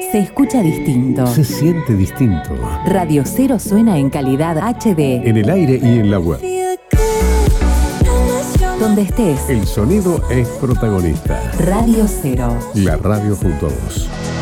Se escucha distinto. Se siente distinto. Radio Cero suena en calidad HD. En el aire y en la web. Donde estés. El sonido es protagonista. Radio Cero. La radio junto a vos.